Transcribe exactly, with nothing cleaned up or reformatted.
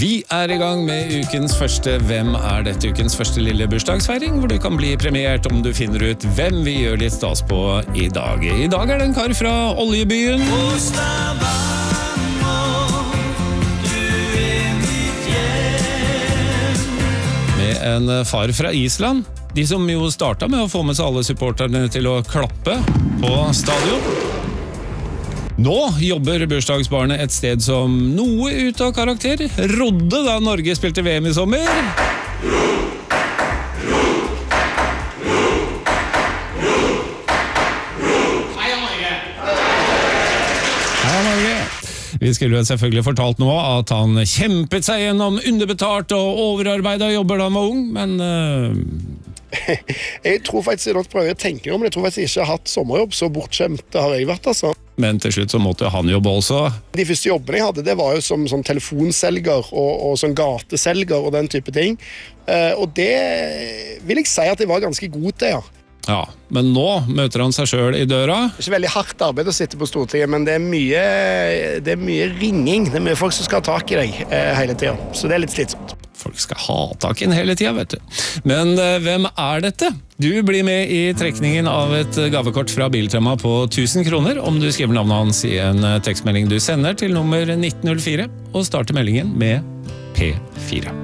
Vi er i gang med ukens første Hvem er dette ukens første lille bursdagsfeiring, hvor du kan bli premiert om du finner ut hvem vi gjør litt stas på i dag. I dag er det en kar fra oljebyen. Med en far fra Island. De som jo startet med å få med seg alle supporterne til å klappe på stadion. Nå jobber bursdagsbarnet et sted som noe ut av karakter rodde da Norge spilte V M i sommer. Hei, Norge! Hei, Norge! Vi skulle selvfølgelig fortalt nå at han kjempet seg gjennom underbetalt og overarbeidet jobber da han var ung, men... Uh... Jeg tror faktisk jeg nok prøver å tenke om, men jeg tror faktisk jeg ikke har hatt sommerjobb, så bortskjemt har jeg vært, altså. Men til slutt så måtte han jobbe også. De første jobbene jeg hadde, det var jo som, som telefonselger og, og som gateselger og den type ting. Uh, og det vil jeg si at jeg var ganske god til, ja. Ja, men nå møter han seg selv i døra. Det er ikke veldig hardt arbeid å sitte på Stortinget, men det er mye, det er mye ringing. Det er mye folk som skal ha tak i deg uh, hele tiden, så det er litt slitsomt. Folk skal ha tak i den hele tiden, vet du. Men uh, hvem er dette? Du blir med i trekningen av et gavekort fra Biltema på tusen kroner om du skriver navnet hans i en tekstmelding du sender til nummer nitten null fire og starter meldingen med P fire.